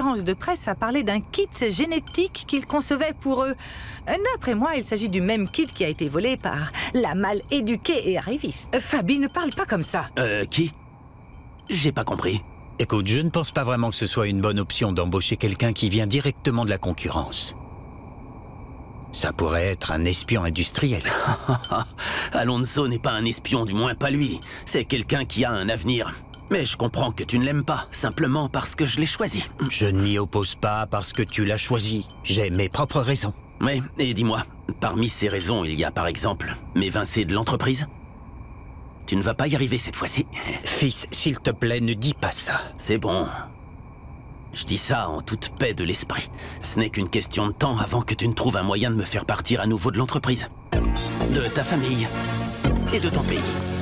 conférence de presse a parlé d'un kit génétique qu'il concevait pour eux. D'après moi, il s'agit du même kit qui a été volé par la mal éduquée et arriviste. Fabi, ne parle pas comme ça. Qui? J'ai pas compris. Écoute, je ne pense pas vraiment que ce soit une bonne option d'embaucher quelqu'un qui vient directement de la concurrence. Ça pourrait être un espion industriel. Alonso n'est pas un espion, du moins pas lui. C'est quelqu'un qui a un avenir. Mais je comprends que tu ne l'aimes pas, simplement parce que je l'ai choisi. Je ne m'y oppose pas parce que tu l'as choisi. J'ai mes propres raisons. Oui, et dis-moi, parmi ces raisons, il y a par exemple m'évincer de l'entreprise? Tu ne vas pas y arriver cette fois-ci. Fils, s'il te plaît, ne dis pas ça. C'est bon. Je dis ça en toute paix de l'esprit. Ce n'est qu'une question de temps avant que tu ne trouves un moyen de me faire partir à nouveau de l'entreprise. De ta famille et de ton pays.